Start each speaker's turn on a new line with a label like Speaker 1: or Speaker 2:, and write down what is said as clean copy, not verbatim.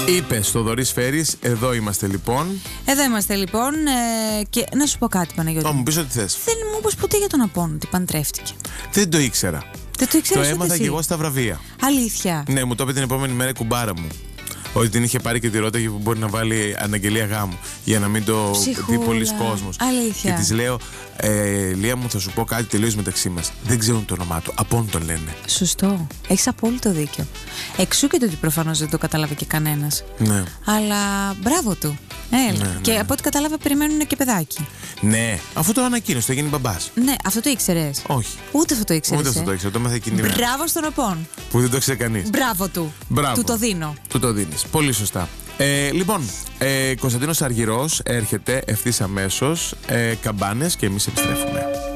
Speaker 1: Είπε στο Δωρής Φέρης, εδώ είμαστε λοιπόν.
Speaker 2: Εδώ είμαστε λοιπόν. Και να σου πω κάτι, Παναγιώτη.
Speaker 1: Μου πεις ό,τι θες.
Speaker 2: Δεν μου είπες ποτέ για τον Απόλλωνα ότι παντρεύτηκε.
Speaker 1: Δεν το ήξερα.
Speaker 2: Δεν το ήξερα.
Speaker 1: Το έμαθα και εγώ στα βραβεία.
Speaker 2: Αλήθεια.
Speaker 1: Ναι, μου το είπε την επόμενη μέρα η κουμπάρα μου. Ότι την είχε πάρει και τη ρώταγε που μπορεί να βάλει αναγγελία γάμου. Για να μην το δει πολλοί κόσμος.
Speaker 2: Αλήθεια.
Speaker 1: Και της λέω, Λία μου, θα σου πω κάτι τελείως μεταξύ μας. Δεν ξέρουν το όνομά του. Απόν τον λένε.
Speaker 2: Σωστό. Έχεις απόλυτο δίκιο. Εξού και το ότι προφανώς δεν το κατάλαβε και κανένας.
Speaker 1: Ναι.
Speaker 2: Αλλά μπράβο του. Έλα.
Speaker 1: Ναι,
Speaker 2: και
Speaker 1: ναι.
Speaker 2: από ό,τι κατάλαβα, περιμένουν και παιδάκι.
Speaker 1: Ναι, αφού το ανακοίνωσε, θα γίνει μπαμπάς.
Speaker 2: Ναι, αυτό το ήξερες.
Speaker 1: Όχι.
Speaker 2: Ούτε αυτό το ήξερες.
Speaker 1: Ούτε αυτό το ήξερα. Το έμαθα εκείνη.
Speaker 2: Μπράβο στον Απόν.
Speaker 1: Που δεν το ξέρει κανείς.
Speaker 2: Μπράβο του.
Speaker 1: Μπράβο.
Speaker 2: Του το δίνω.
Speaker 1: Του το δίνεις. Πολύ σωστά. Λοιπόν, Κωνσταντίνος Αργυρός έρχεται ευθύς αμέσως. Καμπάνες και εμείς επιστρέφουμε.